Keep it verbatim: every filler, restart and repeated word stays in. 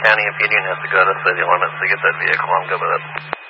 County. If Union has to go to city limits to get that vehicle, I'm good with it.